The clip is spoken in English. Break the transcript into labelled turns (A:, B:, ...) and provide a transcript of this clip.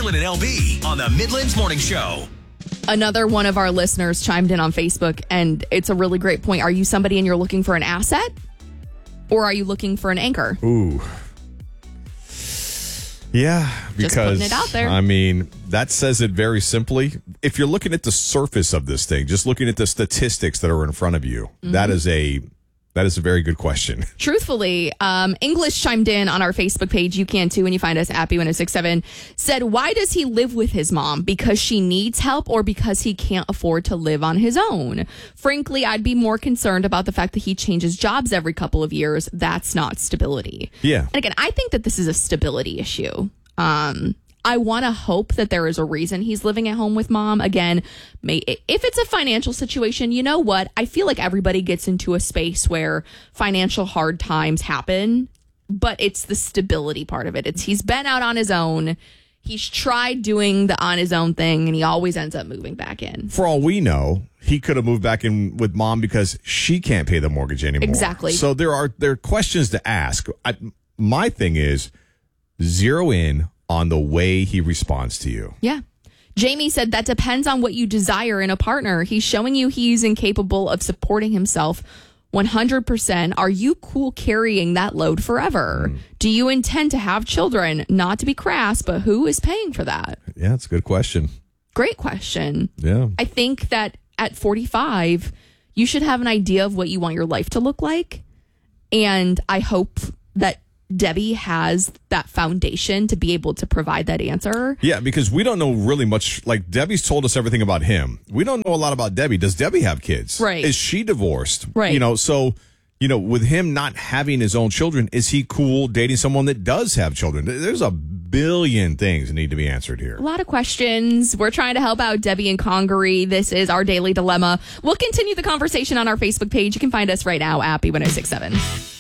A: Carlin and LB on the Midlands Morning Show.
B: Another one of our listeners chimed in on Facebook, and it's a really great point. Are you somebody and you're looking for an asset, or are you looking for an anchor?
C: Ooh. Yeah, because,
B: just putting it out there.
C: I mean, that says it very simply. If you're looking at the surface of this thing, just looking at the statistics that are in front of you, that is a very good question.
B: Truthfully, English chimed in on our Facebook page. You can too when you find us at Appy1067. Said, why does he live with his mom? Because she needs help or because he can't afford to live on his own? Frankly, I'd be more concerned about the fact that he changes jobs every couple of years. That's not stability.
C: Yeah.
B: And again, I think that this is a stability issue. I want to hope that there is a reason he's living at home with mom. Again, if it's a financial situation, you know what? I feel like everybody gets into a space where financial hard times happen, but it's the stability part of it. He's been out on his own. He's tried doing the on his own thing, and he always ends up moving back in.
C: For all we know, he could have moved back in with mom because she can't pay the mortgage anymore.
B: Exactly.
C: So there are questions to ask. My thing is zero in on the way he responds to you.
B: Yeah. Jamie said that depends on what you desire in a partner. He's showing you he's incapable of supporting himself 100%. Are you cool carrying that load forever? Do you intend to have children? Not to be crass, but who is paying for that?
C: Yeah, it's a good question.
B: Great question.
C: Yeah.
B: I think that at 45, you should have an idea of what you want your life to look like. And I hope that Debbie has that foundation to be able to provide that answer.
C: Yeah, because we don't know really much. Like, Debbie's told us everything about him. We don't know a lot about Debbie. Does Debbie have kids?
B: Right.
C: Is she divorced?
B: Right.
C: So, with him not having his own children, is he cool dating someone that does have children? There's a billion things that need to be answered here.
B: A lot of questions. We're trying to help out Debbie and Congaree. This is our daily dilemma. We'll continue the conversation on our Facebook page. You can find us right now at Appy1067.